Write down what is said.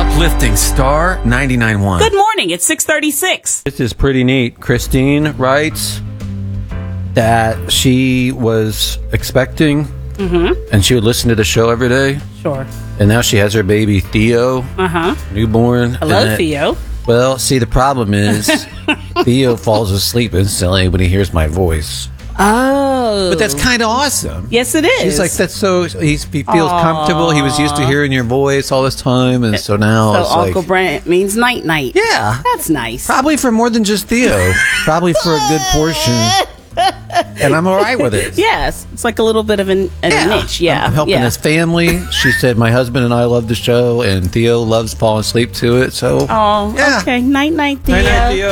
Uplifting Star 99.1. Good morning. It's 6:36. This is pretty neat. Christine writes that she was expecting, and she would listen to the show every day. Sure. And now she has her baby Theo, newborn. Hello, Theo. Well, see, the problem is Theo falls asleep instantly when he hears my voice. Oh. But that's kind of awesome. Yes, it is. She's like, that's so, he feels comfortable. He was used to hearing your voice all this time. And so now So it's Uncle like, Brent means night-night. yeah. That's nice. Probably for more than just Theo. Probably for a good portion. And I'm all right with it. Yes. It's like a little bit of a niche. Yeah. I'm helping his family. She said, my husband and I love the show, and Theo loves falling asleep to it. So, Oh, yeah. okay. Night-night, Theo. Night-night, Theo.